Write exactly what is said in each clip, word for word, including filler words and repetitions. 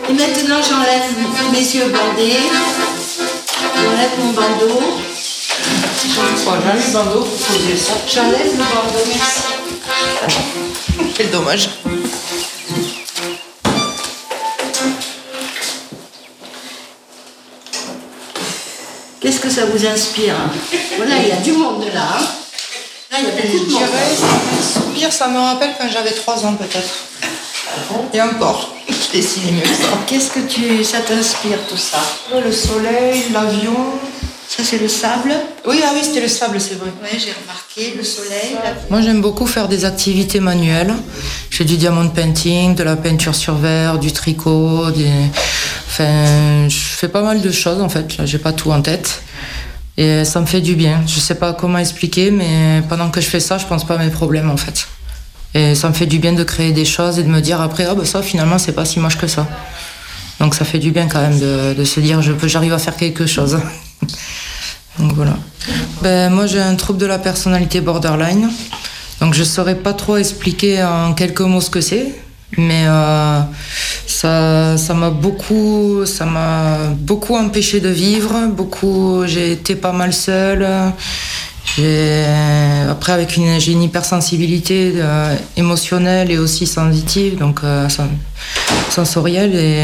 Et maintenant, j'enlève mes yeux bandés. J'enlève mon bandeau. Voilà, le bandeau, faut poser ça. J'enlève le bandeau, merci. Quel dommage. Qu'est-ce que ça vous inspire? Voilà, il y a du monde là. Hein. Là, il y a beaucoup de monde. Ça m'inspire, ça me rappelle quand j'avais trois ans peut-être. Et encore, je dessinais mieux que ça. Qu'est-ce que tu, ça t'inspire tout ça? Le soleil, l'avion. Ça, c'est le sable? Oui, ah oui, c'était le sable, c'est vrai. Oui, j'ai remarqué, le soleil. La... Moi, j'aime beaucoup faire des activités manuelles. J'ai du diamond painting, de la peinture sur verre, du tricot. Des... Enfin, je fais pas mal de choses, en fait. Là, j'ai pas tout en tête. Et ça me fait du bien. Je sais pas comment expliquer, mais pendant que je fais ça, je pense pas à mes problèmes, en fait. Et ça me fait du bien de créer des choses et de me dire après, ah ben ça, finalement, c'est pas si moche que ça. Donc ça fait du bien quand même de, de se dire, je peux, j'arrive à faire quelque chose. Donc voilà. Ben, moi j'ai un trouble de la personnalité borderline. Donc je saurais pas trop expliquer en quelques mots ce que c'est. Mais euh, ça, ça m'a beaucoup, ça m'a beaucoup empêché de vivre. Beaucoup, j'ai été pas mal seule. J'ai, après avec une, j'ai une hypersensibilité euh, émotionnelle et aussi sensitive, donc euh, sensorielle. Et,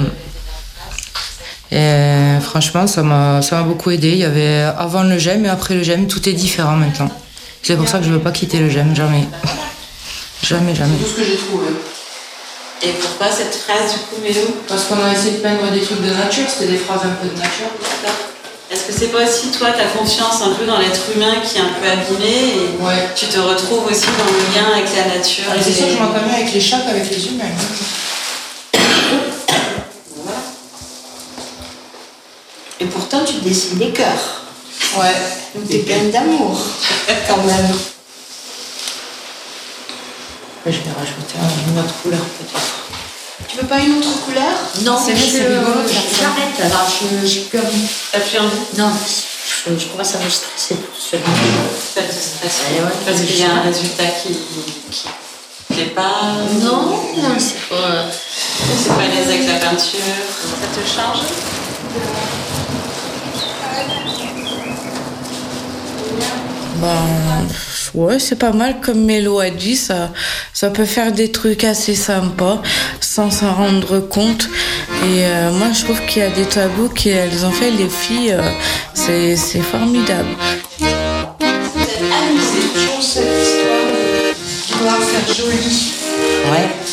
et franchement, ça m'a, ça m'a beaucoup aidé. Il y avait avant le j'aime et après le j'aime, tout est différent maintenant. C'est pour ça que je veux pas quitter le j'aime, jamais. Jamais, jamais. C'est tout ce que j'ai trouvé. Et pourquoi cette phrase du coup, Mélo? Parce qu'on a essayé de peindre des trucs de nature, c'était des phrases un peu de nature. Est-ce que c'est pas aussi toi, ta confiance un peu dans l'être humain qui est un peu abîmée et ouais. Tu te retrouves aussi dans le lien avec la nature? Ah, c'est sûr que je m'entends mieux avec les chats qu'avec les humains. Voilà. Et pourtant, tu dessines des cœurs. Ouais. Donc t'es pleine d'amour, quand même. Je vais rajouter une autre couleur peut-être. Tu veux pas une autre couleur? Non, c'est je, c'est rigolo. j'arrête alors, je j'ai plus envie. T'as plus envie? Non, je, je commence à me stresser pour ce moment. Ça te stresse Ouais, ouais, parce qu'il y a je- un résultat qui qui plaît pas? Non, non, c'est pas... C'est pas à l'aise avec la peinture? Ça te change? Ben, ouais, c'est pas mal comme Mélo a dit, ça, ça peut faire des trucs assez sympas sans s'en rendre compte. Et euh, moi, je trouve qu'il y a des tableaux qu'elles ont fait, les filles, euh, c'est, c'est formidable. Vous êtes amusés, toujours cette histoire de vouloir faire joli. Ouais.